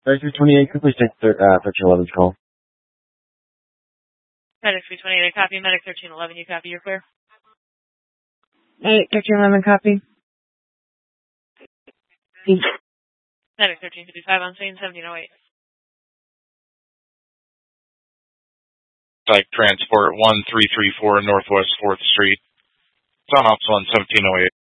Medic 328, could please take 1311's call? Medic 328, I copy. Medic 1311, you copy. You're clear. Medic 1311, copy. Medic 1355 on scene, 1708. Psych Transport 1334 Northwest 4th Street. It's on Ops 1, 1708.